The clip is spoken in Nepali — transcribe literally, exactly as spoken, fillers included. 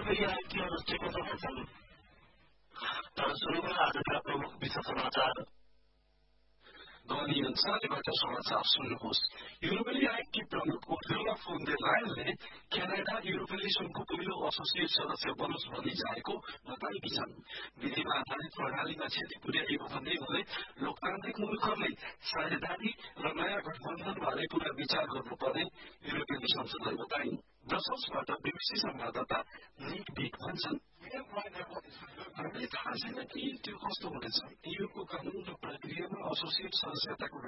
युरोपेली आयुक्तहरू के बताउन छन् तर सुरुमा आजका प्रमुख विश्व समाचार ध्वनि अनुसारबाट समाचार सुन्नुहोस् युरोपेली आयुक्त प्रमुख उर्जुला फोन डे लायनले क्यानाडा युरोपेली संघको पहिलो एसोसिएट सदस्य बनोस् भनी जाहेको बताएकी छन् विधिमा आधारित प्रणालीमा क्षति पुर्याएको भन्दै उनले लोकतान्त्रिक मुलुकहरूले साझेदारी र नयाँ गठबन्धन बारे पुनः विचार गर्नुपर्ने युरोपेली संसदलाई बताइन् ब्रसल्सबाट बीबीसी संवाददाता निक बिक भन्छन् हामीलाई थाहा छैन कि त्यो कस्तो हुनेछ ईयूको कानून र प्रक्रियामा एसोसिएट सदस्यताको